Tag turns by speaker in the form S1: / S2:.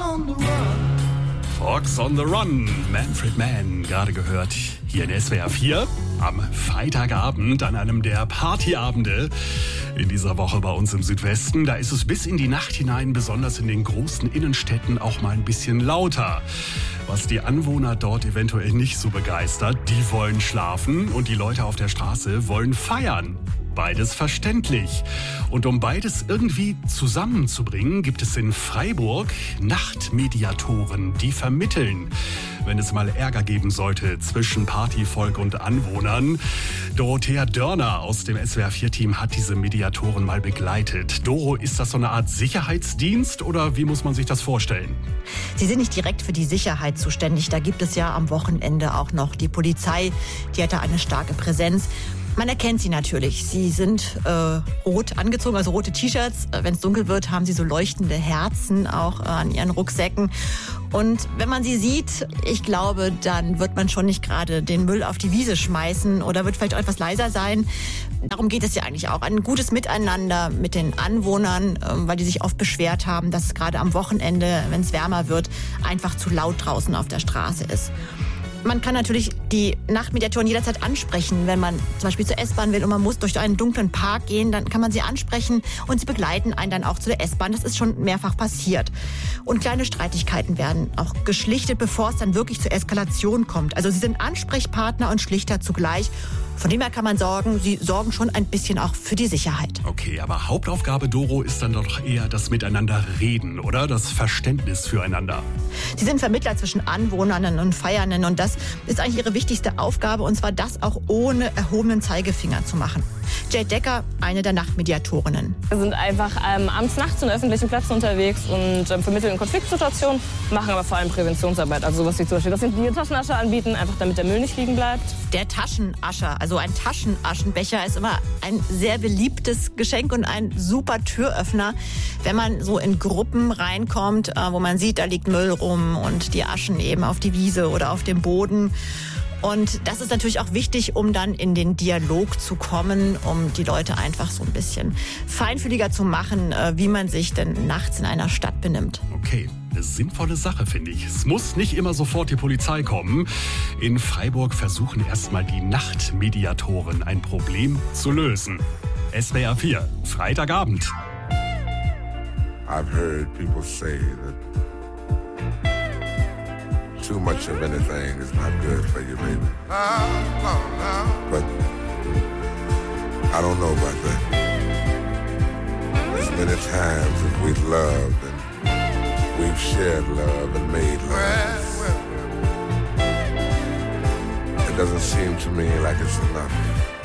S1: Fox on the Run, Manfred Mann, gerade gehört hier in SWR 4 am Freitagabend an einem der Partyabende in dieser Woche bei uns im Südwesten. Da ist es bis in die Nacht hinein, besonders in den großen Innenstädten, auch mal ein bisschen lauter. Was die Anwohner dort eventuell nicht so begeistert, die wollen schlafen und die Leute auf der Straße wollen feiern. Beides verständlich. Und um beides irgendwie zusammenzubringen, gibt es in Freiburg Nachtmediatoren, die vermitteln, wenn es mal Ärger geben sollte zwischen Partyvolk und Anwohnern. Dorothea Dörner aus dem SWR4-Team hat diese Mediatoren mal begleitet. Doro, ist das so eine Art Sicherheitsdienst oder wie muss man sich das vorstellen?
S2: Sie sind nicht direkt für die Sicherheit zuständig. Da gibt es ja am Wochenende auch noch die Polizei. Die hat da eine starke Präsenz. Man erkennt sie natürlich. Sie sind rot angezogen, also rote T-Shirts. Wenn es dunkel wird, haben sie so leuchtende Herzen auch an ihren Rucksäcken. Und wenn man sie sieht, ich glaube, dann wird man schon nicht gerade den Müll auf die Wiese schmeißen oder wird vielleicht auch etwas leiser sein. Darum geht es ja eigentlich auch. Ein gutes Miteinander mit den Anwohnern, weil die sich oft beschwert haben, dass es gerade am Wochenende, wenn es wärmer wird, einfach zu laut draußen auf der Straße ist. Man kann natürlich die Nachtmediatoren jederzeit ansprechen, wenn man zum Beispiel zur S-Bahn will und man muss durch einen dunklen Park gehen, dann kann man sie ansprechen und sie begleiten einen dann auch zu der S-Bahn. Das ist schon mehrfach passiert. Und kleine Streitigkeiten werden auch geschlichtet, bevor es dann wirklich zur Eskalation kommt. Also sie sind Ansprechpartner und Schlichter zugleich. Von dem her kann man sagen, sie sorgen schon ein bisschen auch für die Sicherheit.
S1: Okay, aber Hauptaufgabe, Doro, ist dann doch eher das Miteinander reden, oder? Das Verständnis füreinander.
S2: Sie sind Vermittler zwischen Anwohnern und Feiernden und das ist eigentlich ihre wichtigste Aufgabe und zwar das auch ohne erhobenen Zeigefinger zu machen. Jade Decker, eine der Nachtmediatorinnen.
S3: Wir sind einfach abends, nachts in öffentlichen Plätzen unterwegs und vermitteln Konfliktsituationen, machen aber vor allem Präventionsarbeit. Also was wie zum Beispiel, dass sie die Taschenasche anbieten, einfach damit der Müll nicht liegen bleibt.
S2: Der Taschenascher, also ein Taschenaschenbecher, ist immer ein sehr beliebtes Geschenk und ein super Türöffner, wenn man so in Gruppen reinkommt, wo man sieht, da liegt Müll rum und die Aschen eben auf die Wiese oder auf dem Boden. Und das ist natürlich auch wichtig, um dann in den Dialog zu kommen, um die Leute einfach so ein bisschen feinfühliger zu machen, wie man sich denn nachts in einer Stadt benimmt.
S1: Okay, eine sinnvolle Sache, finde ich. Es muss nicht immer sofort die Polizei kommen. In Freiburg versuchen erstmal die Nachtmediatoren ein Problem zu lösen. SWR 4, Freitagabend.
S4: I've heard people say that too much of anything is not good for you, baby. But I don't know about that. As many times as we've loved and we've shared love and made love, it doesn't seem to me like it's enough.